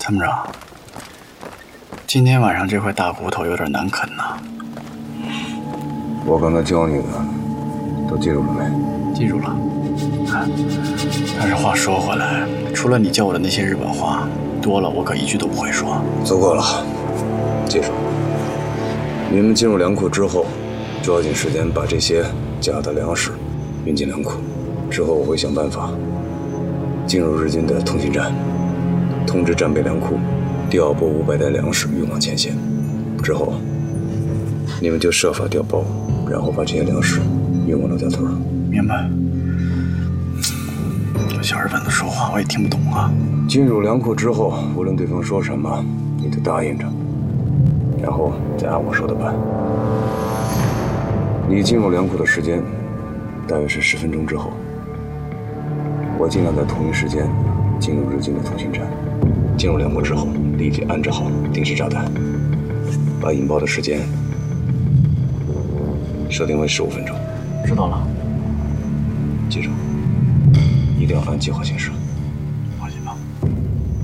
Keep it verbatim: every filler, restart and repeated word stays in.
参谋长，今天晚上这块大骨头有点难啃呐。 我刚才教你的，都记住了没？ 记住了。但是话说回来，除了你教我的那些日本话，多了我可一句都不会说。 足够了，记住，你们进入粮库之后，抓紧时间把这些假的粮食运进粮库。之后我会想办法进入日军的通信站，通知战备粮库调拨五百袋粮食运往前线。之后，你们就设法调包，然后把这些粮食运往陆家屯。 明白。小日本子说话我也听不懂啊。 进入粮库之后，无论对方说什么，你都答应着，然后再按我说的办。你进入粮库的时间大约是十分钟之后。我尽量在同一时间进入日军的通信站。进入粮库之后，立即安置好定时炸弹，把引爆的时间设定为十五分钟。 知道了。 记住，一定要按计划行事。